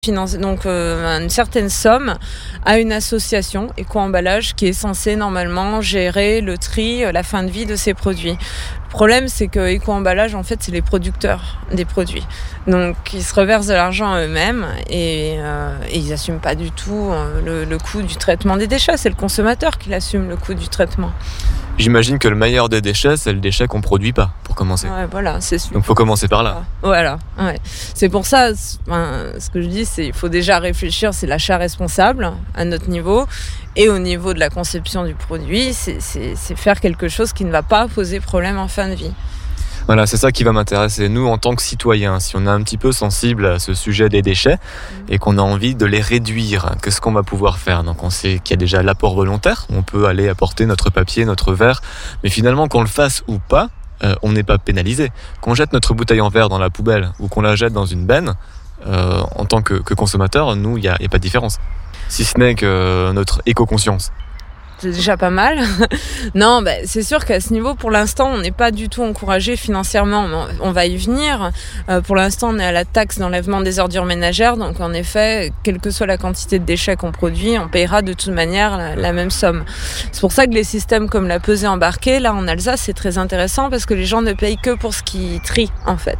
finance donc une certaine somme à une association Éco-Emballage qui est censée normalement gérer le tri, la fin de vie de ces produits. Le problème, c'est que Éco-Emballage, en fait, c'est les producteurs des produits. Donc, ils se reversent de l'argent eux-mêmes et ils n'assument pas du tout le coût du traitement des déchets. C'est le consommateur qui assume le coût du traitement. J'imagine que le meilleur des déchets, c'est le déchet qu'on ne produit pas, pour commencer. Ouais, voilà, c'est sûr. Donc il faut commencer par là. Voilà, ouais. C'est pour ça, ce que je dis, c'est qu'il faut déjà réfléchir, c'est l'achat responsable à notre niveau. Et au niveau de la conception du produit, c'est faire quelque chose qui ne va pas poser problème en fin de vie. Voilà, c'est ça qui va m'intéresser. Nous, en tant que citoyens, si on est un petit peu sensible à ce sujet des déchets et qu'on a envie de les réduire, qu'est-ce qu'on va pouvoir faire ? Donc on sait qu'il y a déjà l'apport volontaire, on peut aller apporter notre papier, notre verre, mais finalement qu'on le fasse ou pas, on n'est pas pénalisé. Qu'on jette notre bouteille en verre dans la poubelle ou qu'on la jette dans une benne, en tant que consommateur, nous, il n'y a pas de différence. Si ce n'est que notre éco-conscience. C'est déjà pas mal. Non, c'est sûr qu'à ce niveau, pour l'instant, on n'est pas du tout encouragé financièrement. On va y venir. Pour l'instant, on est à la taxe d'enlèvement des ordures ménagères. Donc, en effet, quelle que soit la quantité de déchets qu'on produit, on payera de toute manière la même somme. C'est pour ça que les systèmes comme la pesée embarquée, là, en Alsace, c'est très intéressant parce que les gens ne payent que pour ce qu'ils trient, en fait.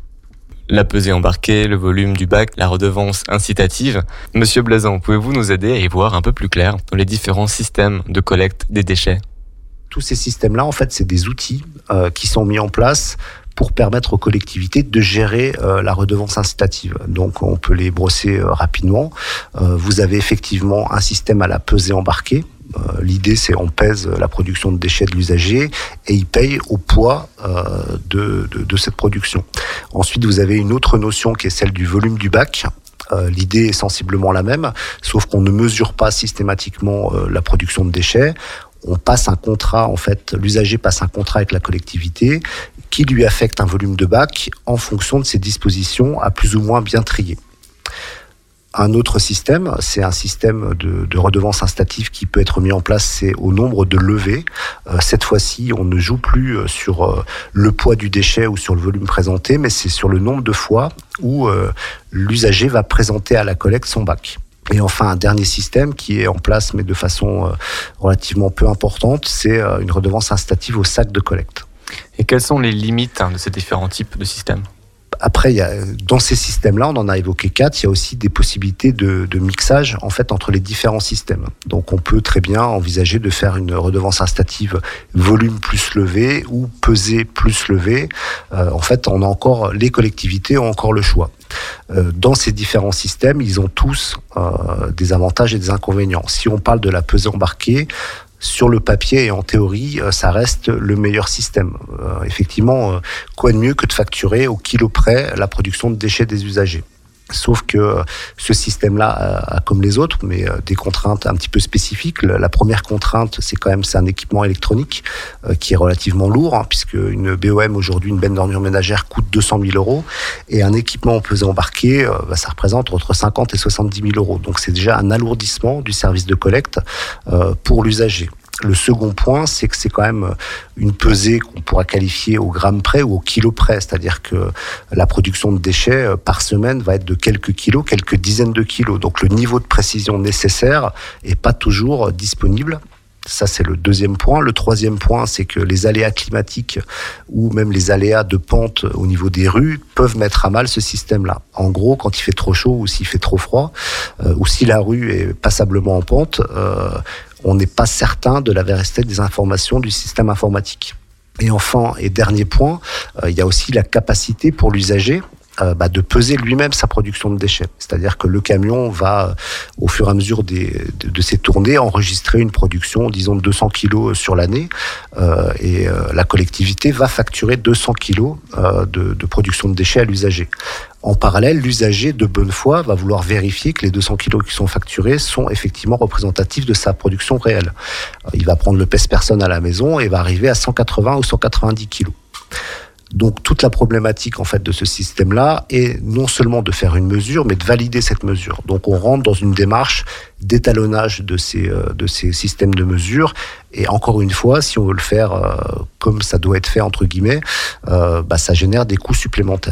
La pesée embarquée, le volume du bac, la redevance incitative. Monsieur Blazan, pouvez-vous nous aider à y voir un peu plus clair dans les différents systèmes de collecte des déchets ? Tous ces systèmes-là, en fait, c'est des outils qui sont mis en place pour permettre aux collectivités de gérer la redevance incitative. Donc, on peut les brosser rapidement. Vous avez effectivement un système à la pesée embarquée. L'idée, c'est on pèse la production de déchets de l'usager et il paye au poids de cette production. Ensuite, vous avez une autre notion qui est celle du volume du bac. L'idée est sensiblement la même, sauf qu'on ne mesure pas systématiquement la production de déchets. On passe un contrat, en fait, l'usager passe un contrat avec la collectivité qui lui affecte un volume de bac en fonction de ses dispositions à plus ou moins bien trier. Un autre système, c'est un système de redevance incitative qui peut être mis en place, c'est au nombre de levées. Cette fois-ci, on ne joue plus sur le poids du déchet ou sur le volume présenté, mais c'est sur le nombre de fois où l'usager va présenter à la collecte son bac. Et enfin, un dernier système qui est en place, mais de façon relativement peu importante, c'est une redevance incitative au sac de collecte. Et quelles sont les limites de ces différents types de systèmes ? Après, dans ces systèmes-là, on en a évoqué 4, il y a aussi des possibilités de mixage en fait, entre les différents systèmes. Donc on peut très bien envisager de faire une redevance incitative volume plus levé ou pesée plus levé. En fait, les collectivités ont encore le choix. Dans ces différents systèmes, ils ont tous des avantages et des inconvénients. Si on parle de la pesée embarquée, sur le papier et en théorie, ça reste le meilleur système. Effectivement, quoi de mieux que de facturer au kilo près la production de déchets des usagers ? Sauf que ce système-là a comme les autres, mais des contraintes un petit peu spécifiques. La première contrainte, c'est un équipement électronique qui est relativement lourd, puisque une BOM aujourd'hui, une benne d'ordures ménagères, coûte 200 000 €, et un équipement en pesée embarqué, ça représente entre 50 et 70 000 €. Donc c'est déjà un alourdissement du service de collecte pour l'usager. Le second point, c'est que c'est quand même une pesée qu'on pourra qualifier au gramme près ou au kilo près, c'est-à-dire que la production de déchets par semaine va être de quelques kilos, quelques dizaines de kilos. Donc le niveau de précision nécessaire n'est pas toujours disponible. Ça, c'est le deuxième point. Le troisième point, c'est que les aléas climatiques ou même les aléas de pente au niveau des rues peuvent mettre à mal ce système-là. En gros, quand il fait trop chaud ou s'il fait trop froid, ou si la rue est passablement en pente, on n'est pas certain de la véracité des informations du système informatique. Et enfin, et dernier point, il y a aussi la capacité pour l'usager de peser lui-même sa production de déchets. C'est-à-dire que le camion va, au fur et à mesure de ses tournées, enregistrer une production, disons, de 200 kilos sur l'année, et la collectivité va facturer 200 kilos de production de déchets à l'usager. En parallèle, l'usager de bonne foi va vouloir vérifier que les 200 kilos qui sont facturés sont effectivement représentatifs de sa production réelle. Il va prendre le pèse-personne à la maison et va arriver à 180 ou 190 kilos. Donc toute la problématique en fait de ce système-là est non seulement de faire une mesure, mais de valider cette mesure. Donc on rentre dans une démarche d'étalonnage de ces systèmes de mesure. Et encore une fois, si on veut le faire comme ça doit être fait entre guillemets, ça génère des coûts supplémentaires.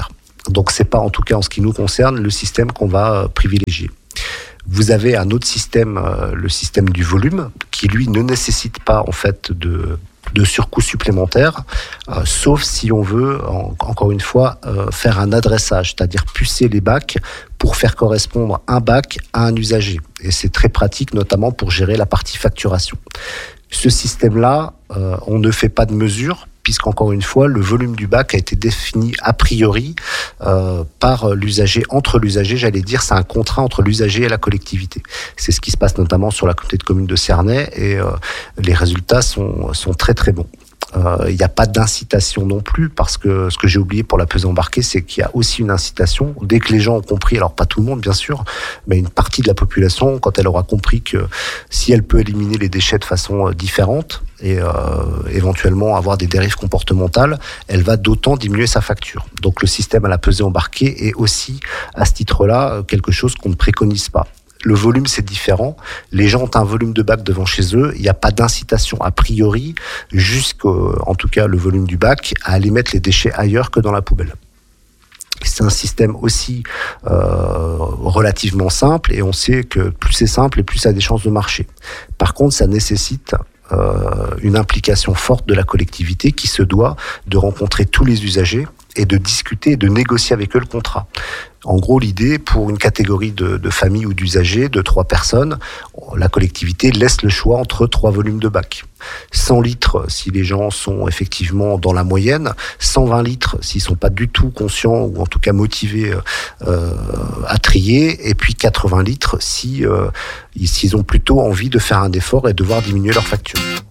Donc c'est pas, en tout cas en ce qui nous concerne, le système qu'on va privilégier. Vous avez un autre système, le système du volume, qui lui ne nécessite pas en fait de surcoût supplémentaire, sauf si on veut, encore une fois, faire un adressage, c'est-à-dire pucer les bacs pour faire correspondre un bac à un usager. Et c'est très pratique, notamment pour gérer la partie facturation. Ce système-là, on ne fait pas de mesure, puisqu'encore une fois, le volume du bac a été défini a priori par l'usager, entre l'usager, j'allais dire, c'est un contrat entre l'usager et la collectivité. C'est ce qui se passe notamment sur la communauté de communes de Cernay, et les résultats sont très très bons. Il n'y a pas d'incitation non plus, parce que ce que j'ai oublié pour la pesée embarquée, c'est qu'il y a aussi une incitation. Dès que les gens ont compris, alors pas tout le monde bien sûr, mais une partie de la population, quand elle aura compris que si elle peut éliminer les déchets de façon différente et éventuellement avoir des dérives comportementales, elle va d'autant diminuer sa facture. Donc le système à la pesée embarquée est aussi, à ce titre-là, quelque chose qu'on ne préconise pas. Le volume, c'est différent. Les gens ont un volume de bac devant chez eux. Il n'y a pas d'incitation a priori, en tout cas le volume du bac, à aller mettre les déchets ailleurs que dans la poubelle. C'est un système aussi relativement simple, et on sait que plus c'est simple et plus ça a des chances de marcher. Par contre, ça nécessite une implication forte de la collectivité qui se doit de rencontrer tous les usagers et de discuter et de négocier avec eux le contrat. En gros, l'idée, pour une catégorie de familles ou d'usagers, de 3 personnes, la collectivité laisse le choix entre 3 volumes de bac. 100 litres si les gens sont effectivement dans la moyenne, 120 litres s'ils ne sont pas du tout conscients ou en tout cas motivés à trier, et puis 80 litres s'ils ont plutôt envie de faire un effort et devoir diminuer leur facture.